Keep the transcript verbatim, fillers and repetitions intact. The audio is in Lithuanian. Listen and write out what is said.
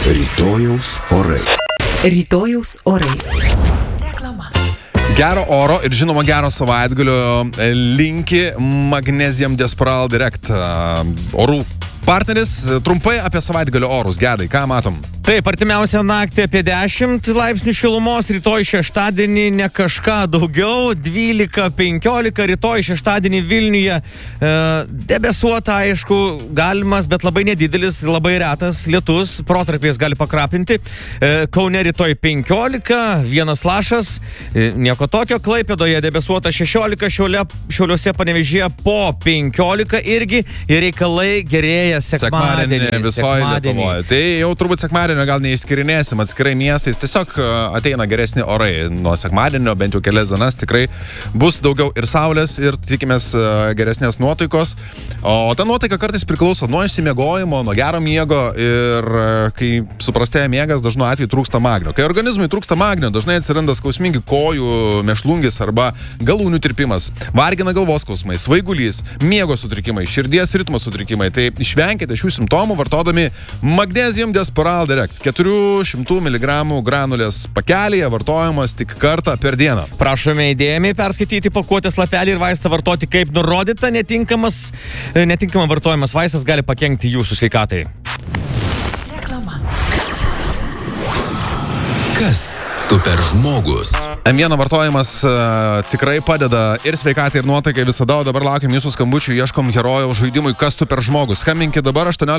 Rytojaus orai. Rytojaus orai. Gero oro ir žinoma gero savaitgalio linki Magnesium Diasporal Direct orų partneris. Trumpai apie savaitgalio orus. Gedai, ką matom? Taip, artimiausią naktį apie dešimt laipsnių šilumos, rytoj šeštadienį ne kažką daugiau, dvylika penkiolika, rytoj šeštadienį Vilniuje e, debesuota, aišku, galimas, bet labai nedidelis, labai retas lietus, protarpiais gali pakrapinti. E, Kaune rytoj penkiolika, vienas lašas, e, nieko tokio, Klaipėdoje debesuota šešiolika, Šiaulia, Šiauliuose Panevėžyje po penkiolika irgi ir reikalai gerėja sekmadienį. Sekmadienį visoje Lietuvoje. Tai jau turbūt sekmadienį gal neišskirinėsim atskirai miestais, tiesiog ateina geresni orai nuo sekmadienio, bent jau kelias dienas tikrai bus daugiau ir saulės ir tikimės geresnės nuotaikos, o ta nuotaika kartais priklauso nuo išsimiegojimo, nuo gero miego ir kai suprastėja miegas, dažnu atveju trūksta magnio. Kai organizmui trūksta magnio, dažnai atsiranda skausmingi kojų, mėšlungis arba galūnių tirpimas, vargina galvos skausmai, svaigulys, miego sutrikimai, širdies ritmo sutrikimai, tai išvenkite šių simptomų vartodami Magnesium Diasporal Direct. keturių šimtų miligramų granulės pakelyje vartojamas tik kartą per dieną. Prašome įdėmiai perskaityti pakuotės lapelį ir vaistą vartoti kaip nurodyta. Netinkamas, netinkamai vartojamas vaistas gali pakenkti jūsų sveikatai. Reklama. Kas tu per žmogus? M vienas vartojimas uh, tikrai padeda ir sveikatai, ir nuotaikai visada, o dabar laukiam jūsų skambučių, ieškom herojaus žaidimui Kas tu per žmogus. Skambinkit dabar aštuoniolika